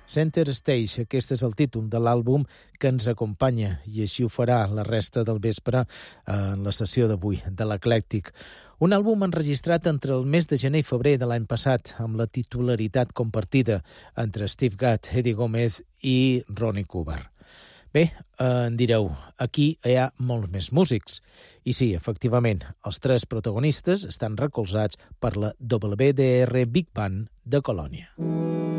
Center Stage, aquest és el títol de l'àlbum que ens acompanya i així ho farà la resta del vespre en la sessió d'avui de l'Eclèctic. Un àlbum enregistrat entre el mes de gener i febrer de l'any passat amb la titularitat compartida entre Steve Gadd, Eddie Gómez i Ronnie Cooper. Bé, en direu, aquí hi ha molts més músics. I sí, efectivament, els tres protagonistes estan recolzats per la WDR Big Band de Colònia.